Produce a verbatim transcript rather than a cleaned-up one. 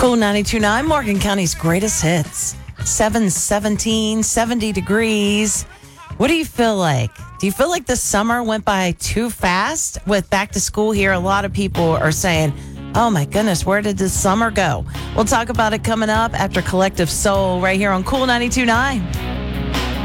Cool ninety-two point nine, Morgan County's greatest hits. seven seventeen, seventy degrees. What do you feel like? Do you feel like the summer went by too fast? With back to school here, a lot of people are saying, oh my goodness, where did the summer go? We'll talk about it coming up after Collective Soul right here on Cool ninety-two point nine.